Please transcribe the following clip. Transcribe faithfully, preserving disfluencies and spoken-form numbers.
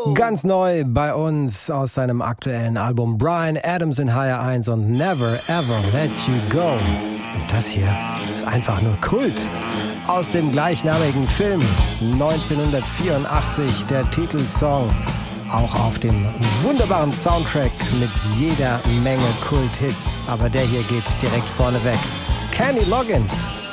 Ganz neu bei uns aus seinem aktuellen Album Bryan Adams in Higher eins und Never Ever Let You Go. Und das hier ist einfach nur Kult. Aus dem gleichnamigen Film neunzehnhundertvierundachtzig der Titelsong. Auch auf dem wunderbaren Soundtrack mit jeder Menge Kult-Hits. Aber der hier geht direkt vorne weg. Kenny Loggins.